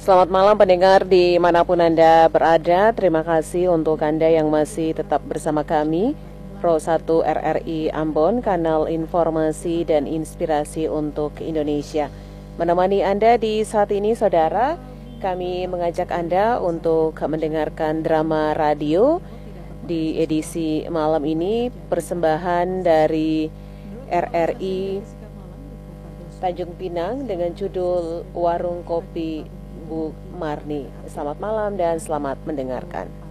Selamat malam pendengar dimanapun Anda berada. Terima kasih untuk Anda yang masih tetap bersama kami Pro 1 RRI Ambon, kanal informasi dan inspirasi untuk Indonesia. Menemani Anda di saat ini saudara, kami mengajak Anda untuk mendengarkan drama radio di edisi malam ini, persembahan dari RRI Tanjung Pinang dengan judul Warung Kopi Bu Marni. Selamat malam dan selamat mendengarkan.